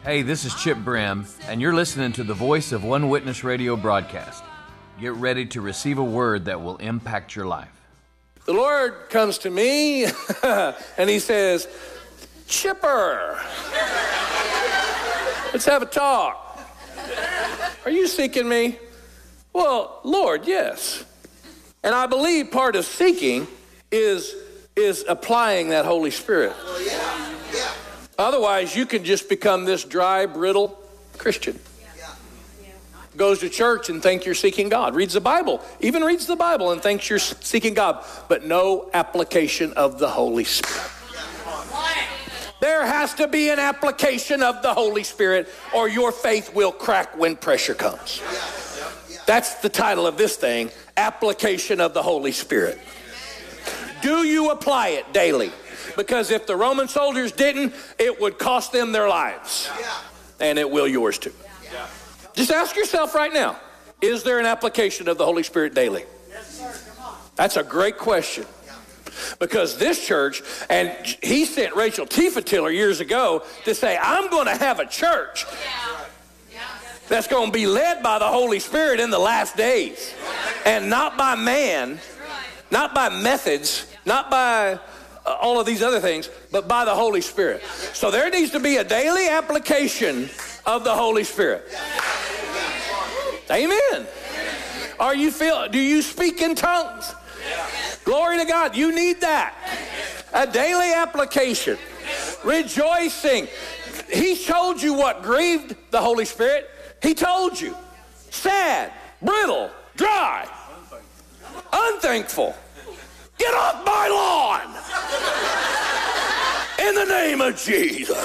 Hey, this is Chip Brim, and you're listening to the Voice of One Witness radio broadcast. Get ready to receive a word that will impact your life. The Lord comes to me, and he says, Chipper, let's have a talk. Are you seeking me? Well, Lord, yes. And I believe part of seeking is applying that Holy Spirit. Otherwise, you can just become this dry, brittle Christian. Goes to church and thinks you're seeking God. Reads the Bible, even reads the Bible and thinks you're seeking God. But no application of the Holy Spirit. There has to be an application of the Holy Spirit or your faith will crack when pressure comes. That's the title of this thing, Application of the Holy Spirit. Do you apply it daily? Because if the Roman soldiers didn't, it would cost them their lives. And it will yours too. Just ask yourself right now, is there an application of the Holy Spirit daily? That's a great question. Because this church, and he sent Rachel Tiefentiller years ago to say, I'm going to have a church that's going to be led by the Holy Spirit in the last days. And not by man, not by methods, not by all of these other things, but by the Holy Spirit. So there needs to be a daily application of the Holy Spirit. Amen. Do you speak in tongues? Glory to God. You need that. A daily application. Rejoicing. He told you what grieved the Holy Spirit. He told you. Sad, brittle, dry, unthankful. Get off my lawn! In the name of Jesus.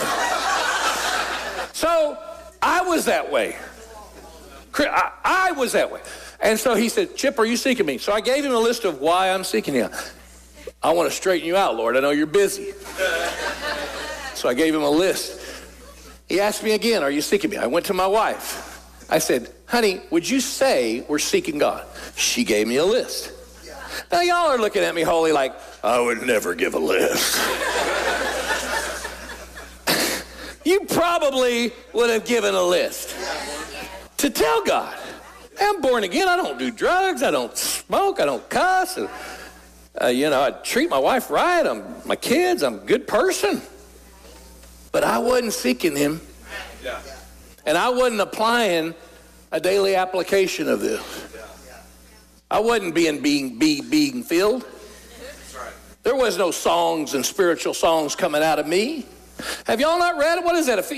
So I was that way. I was that way. And so he said, Chip, are you seeking me? So I gave him a list of why I'm seeking you. I want to straighten you out, Lord. I know you're busy. So I gave him a list. He asked me again, are you seeking me? I went to my wife. I said, honey, would you say we're seeking God? She gave me a list. Now, y'all are looking at me holy like, I would never give a list. You probably would have given a list to tell God, I'm born again. I don't do drugs. I don't smoke. I don't cuss. I treat my wife right. My kids. I'm a good person. But I wasn't seeking him. And I wasn't applying a daily application of this. I wasn't being filled. There was no songs and spiritual songs coming out of me. Have y'all not read it? What is that?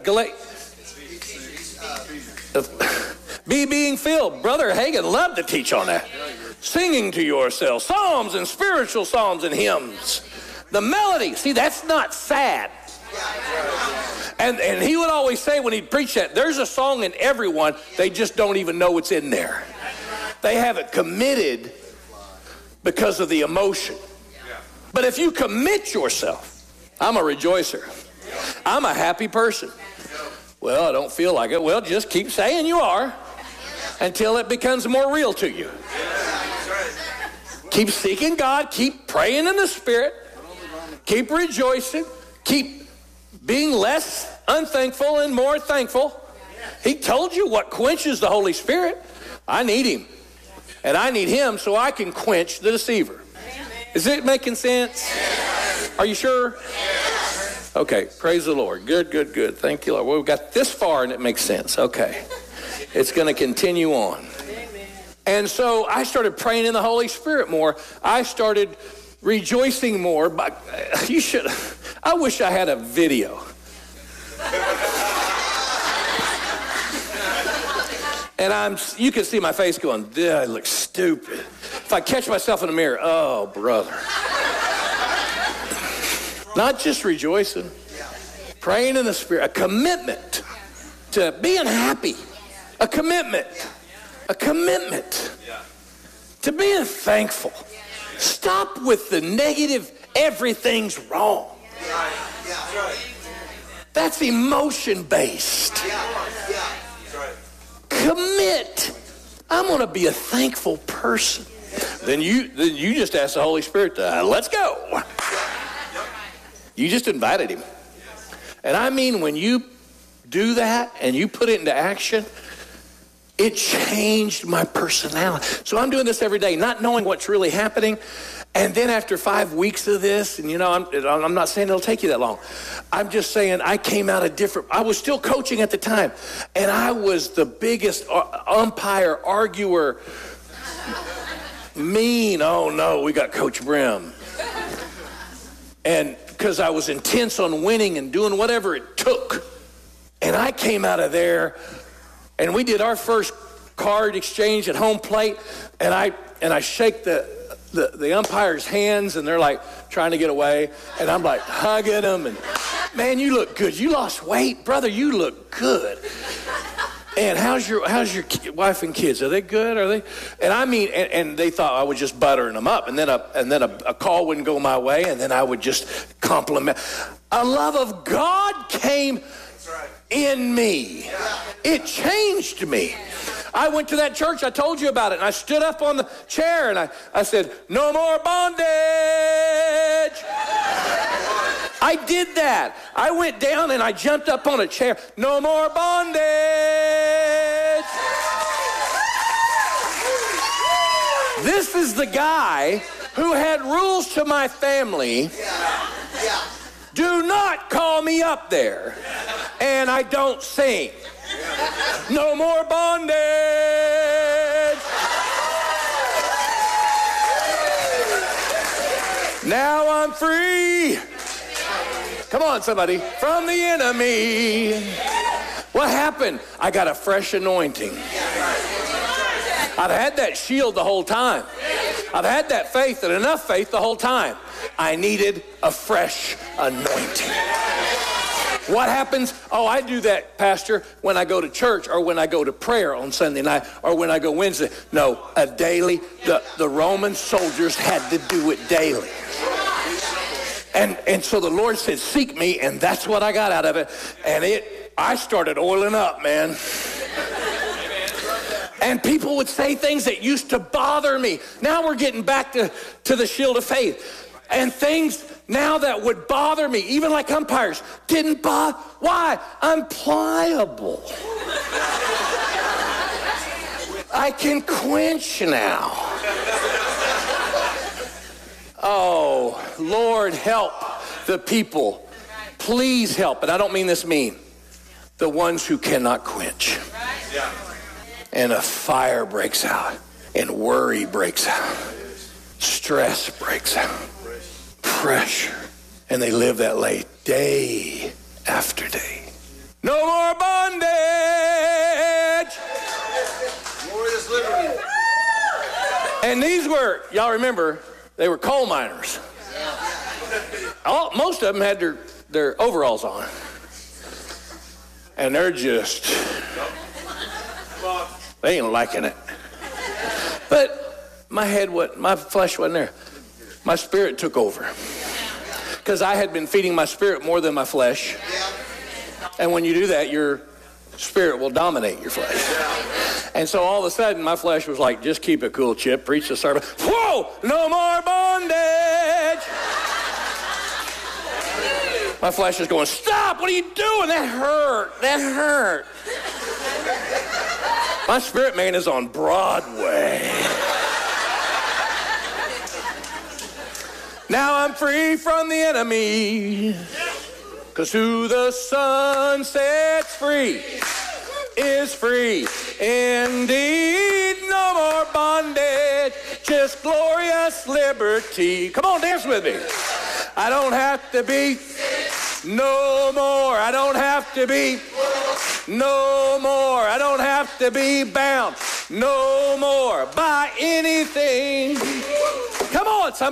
Being filled. Brother Hagin loved to teach on that. Singing to yourself. Psalms and spiritual songs and hymns. The melody. See, that's not sad. And he would always say when he'd preach that, there's a song in everyone. They just don't even know it's in there. They have it committed because of the emotion. But if you commit yourself, I'm a rejoicer. I'm a happy person. Well, I don't feel like it. Well, just keep saying you are until it becomes more real to you. Keep seeking God. Keep praying in the Spirit. Keep rejoicing. Keep being less unthankful and more thankful. He told you what quenches the Holy Spirit. I need him. And I need him so I can quench the deceiver. Is it making sense? Are you sure? Okay, praise the Lord. Good. Thank you, Lord. Well, we've got this far and it makes sense. Okay. It's going to continue on. And so I started praying in the Holy Spirit more. I started rejoicing more. But I wish I had a video. And you can see my face going, I look stupid. If I catch myself in the mirror, oh, brother. Not just rejoicing, praying in the Spirit, a commitment to being happy, a commitment to being thankful. Stop with the negative, everything's wrong. That's emotion-based. Commit. I'm going to be a thankful person. Then you just ask the Holy Spirit, let's go. You just invited him. And I mean, when you do that and you put it into action, it changed my personality. So I'm doing this every day, not knowing what's really happening. And then after 5 weeks of this, and I'm not saying it'll take you that long. I'm just saying I came out I was still coaching at the time. And I was the biggest umpire, arguer, mean. Oh no, we got Coach Brim. And because I was intense on winning and doing whatever it took. And I came out of there, and we did our first card exchange at home plate, and I shake the umpire's hands, and they're like trying to get away, and I'm like hugging them, and man, you look good. You lost weight, brother. You look good. And how's your wife and kids? Are they good? Are they? And I mean, and they thought I was just buttering them up, and then a call wouldn't go my way, and then I would just compliment. A love of God came in me. It changed me. I went to that church, I told you about it, and I stood up on the chair, and I said, no more bondage. I did that. I went down and I jumped up on a chair. No more bondage. This is the guy who had rules to my family. Do not call me up there. And I don't sing. No more bondage. Now I'm free. Come on, somebody. From the enemy. What happened? I got a fresh anointing. I've had that shield the whole time. I've had that faith and enough faith the whole time. I needed a fresh anointing. What happens? Oh, I do that, Pastor, when I go to church or when I go to prayer on Sunday night or when I go Wednesday. No, a daily. The Roman soldiers had to do it daily. And so the Lord said, seek me, and that's what I got out of it. And I started oiling up, man. And people would say things that used to bother me. Now we're getting back to the shield of faith. And things now that would bother me, even like umpires, didn't bother. Why? I'm pliable. I can quench now. Oh, Lord, help the people. Please help. And I don't mean this mean. The ones who cannot quench. And a fire breaks out. And worry breaks out. Stress breaks out. Pressure. And they live that way day after day. No more bondage. Glorious liberty. And these were, y'all remember, they were coal miners. Most of them had their overalls on. And they're just, they ain't liking it. But my flesh wasn't there. My spirit took over. Because I had been feeding my spirit more than my flesh. And when you do that, your spirit will dominate your flesh. And so all of a sudden, my flesh was like, just keep it cool, Chip. Preach the sermon. Whoa! No more bondage! My flesh is going, stop! What are you doing? That hurt. That hurt. My spirit man is on Broadway. Now I'm free from the enemy. Because who the Son sets free is free indeed. No more bondage, just glorious liberty. Come on, dance with me. I don't have to be no more. I don't have to be no more. I don't have to be bound no more by anything. Come on, somebody.